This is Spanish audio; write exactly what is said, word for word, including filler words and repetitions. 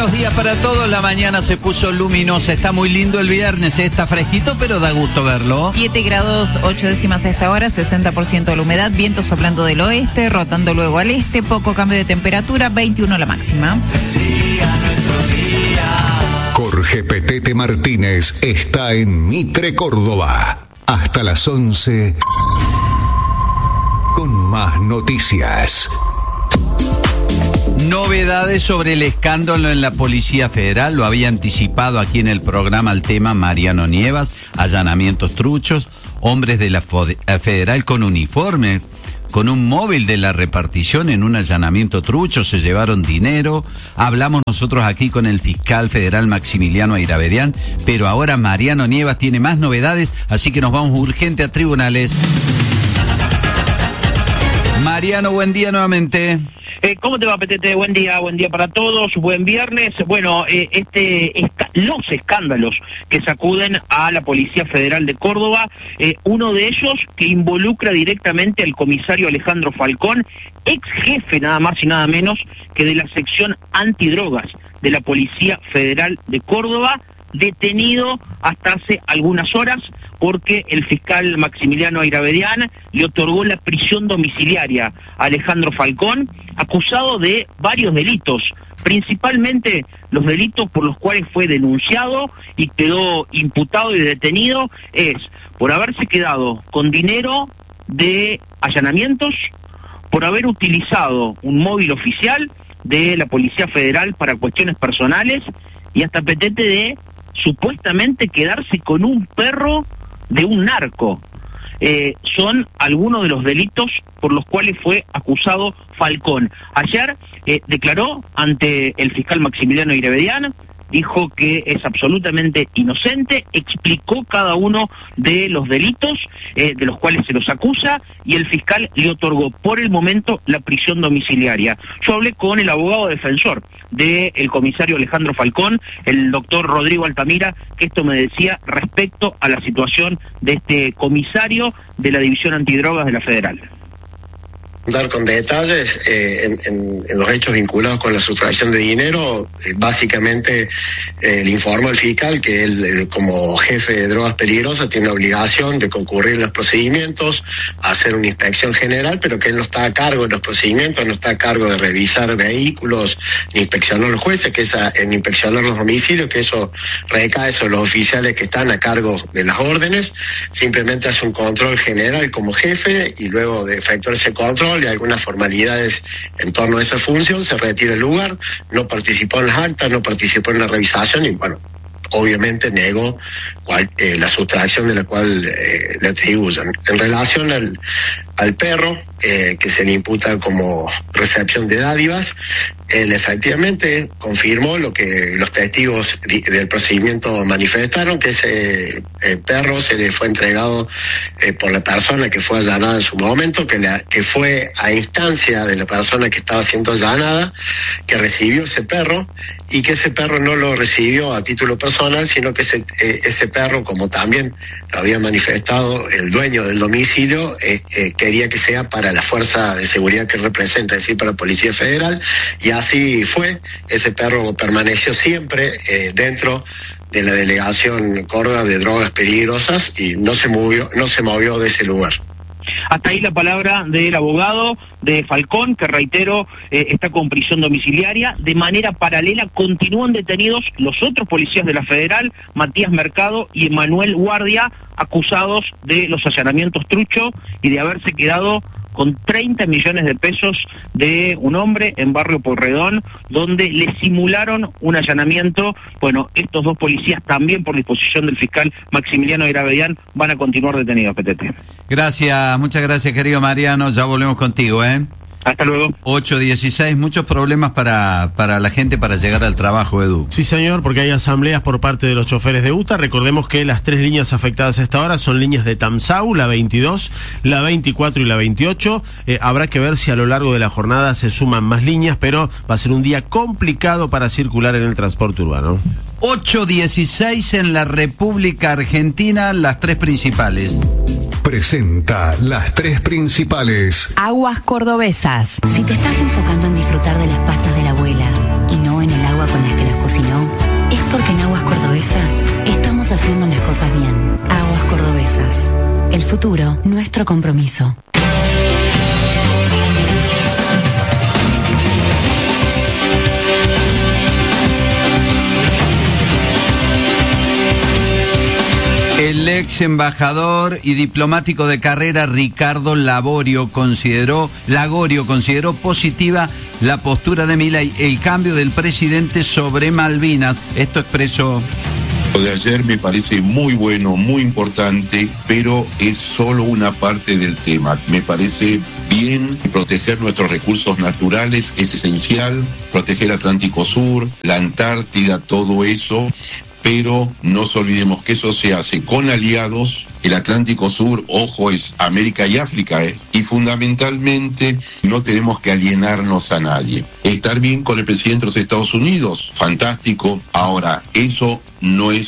Buenos días para todos. La mañana se puso luminosa. Está muy lindo el viernes. Está fresquito, pero da gusto verlo. siete grados ocho décimas a esta hora, sesenta por ciento de la humedad, viento soplando del oeste, rotando luego al este, poco cambio de temperatura, veintiuno la máxima. Jorge Petete Martínez está en Mitre, Córdoba. Hasta las once con más noticias. Novedades sobre el escándalo en la Policía Federal. Lo había anticipado aquí en el programa el tema Mariano Nievas. Allanamientos truchos, hombres de la Federal con uniforme, con un móvil de la repartición en un allanamiento trucho, se llevaron dinero. Hablamos nosotros aquí con el fiscal federal Maximiliano Ayravedian, pero ahora Mariano Nievas tiene más novedades, así que nos vamos urgente a tribunales. Mariano, buen día nuevamente. Eh, ¿Cómo te va, Petete? Buen día, buen día para todos, buen viernes. Bueno, eh, este esta, los escándalos que sacuden a la Policía Federal de Córdoba, eh, uno de ellos que involucra directamente al comisario Alejandro Falcón, ex jefe nada más y nada menos que de la sección antidrogas de la Policía Federal de Córdoba, detenido hasta hace algunas horas porque el fiscal Maximiliano Ayravedian le otorgó la prisión domiciliaria a Alejandro Falcón, acusado de varios delitos, principalmente los delitos por los cuales fue denunciado y quedó imputado y detenido, es por haberse quedado con dinero de allanamientos, por haber utilizado un móvil oficial de la Policía Federal para cuestiones personales y hasta petete de supuestamente quedarse con un perro de un narco. Eh, son algunos de los delitos por los cuales fue acusado Falcón. Ayer eh, declaró ante el fiscal Maximiliano Ayravedian, dijo que es absolutamente inocente, explicó cada uno de los delitos eh, de los cuales se los acusa y el fiscal le otorgó por el momento la prisión domiciliaria. Yo hablé con el abogado defensor del comisario Alejandro Falcón, el doctor Rodrigo Altamira, que esto me decía respecto a la situación de este comisario de la División Antidrogas de la Federal. Dar con detalles eh, en, en, en los hechos vinculados con la sustracción de dinero. Eh, básicamente eh, le informó al fiscal que él, eh, como jefe de drogas peligrosas, tiene la obligación de concurrir en los procedimientos, hacer una inspección general, pero que él no está a cargo de los procedimientos, no está a cargo de revisar vehículos, ni inspeccionar los jueces, que esa, en inspeccionar los domicilios, que eso recae sobre los oficiales que están a cargo de las órdenes. Simplemente hace un control general como jefe y luego de efectuar ese control y algunas formalidades en torno a esa función, se retira el lugar, no participó en las actas, no participó en la revisación y bueno, obviamente negó cual, eh, la sustracción de la cual eh, le atribuyen. En relación al, al perro, eh, que se le imputa como recepción de dádivas, él efectivamente confirmó lo que los testigos del procedimiento manifestaron, que ese eh, perro se le fue entregado eh, por la persona que fue allanada en su momento, que, la, que fue a instancia de la persona que estaba siendo allanada, que recibió ese perro y que ese perro no lo recibió a título personal, sino que ese, eh, ese perro, como también lo había manifestado el dueño del domicilio, eh, eh, quería que sea para la fuerza de seguridad que representa, es decir, para la Policía Federal, y así fue. Ese perro permaneció siempre eh, dentro de la delegación Córdoba de drogas peligrosas y no se movió, no se movió de ese lugar. Hasta ahí la palabra del abogado de Falcón, que reitero, eh, está con prisión domiciliaria. De manera paralela continúan detenidos los otros policías de la Federal, Matías Mercado y Emanuel Guardia, acusados de los allanamientos trucho y de haberse quedado con treinta millones de pesos de un hombre en Barrio Porredón, donde le simularon un allanamiento. Bueno, estos dos policías también por disposición del fiscal Maximiliano Ayravedian van a continuar detenidos, P T T. Gracias, muchas gracias, querido Mariano, ya volvemos contigo, ¿eh? Hasta luego. ocho dieciséis, muchos problemas para, para la gente para llegar al trabajo, Edu. Sí, señor, porque hay asambleas por parte de los choferes de UTA. Recordemos que las tres líneas afectadas a esta hora son líneas de Tamsau, la veintidós, la veinticuatro y la veintiocho. Eh, habrá que ver si a lo largo de la jornada se suman más líneas, pero va a ser un día complicado para circular en el transporte urbano. ocho dieciséis en la República Argentina, las tres principales. Presenta las tres principales. Aguas Cordobesas. Si te estás enfocando en disfrutar de las pastas de la abuela, y no en el agua con las que las cocinó, es porque en Aguas Cordobesas estamos haciendo las cosas bien. Aguas Cordobesas. El futuro, nuestro compromiso. El ex embajador y diplomático de carrera Ricardo Lagorio consideró, Lagorio consideró positiva la postura de Milei, el cambio del presidente sobre Malvinas. Esto expresó. Lo de ayer me parece muy bueno, muy importante, pero es solo una parte del tema. Me parece bien proteger nuestros recursos naturales, es esencial, proteger Atlántico Sur, la Antártida, todo eso. Pero no nos olvidemos que eso se hace con aliados. El Atlántico Sur, ojo, es América y África, ¿eh? Y fundamentalmente no tenemos que alienarnos a nadie. Estar bien con el presidente de los Estados Unidos, fantástico. Ahora, eso no es